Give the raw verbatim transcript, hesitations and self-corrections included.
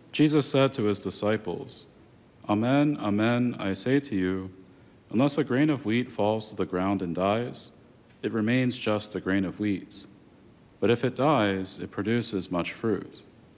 Jesus said to his disciples, "Amen, amen, I say to you, unless a grain of wheat falls to the ground and dies, it remains just a grain of wheat. But if it dies, it produces much fruit.